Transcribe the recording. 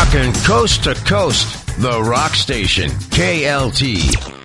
Talking coast to coast. The Rock Station. KLT.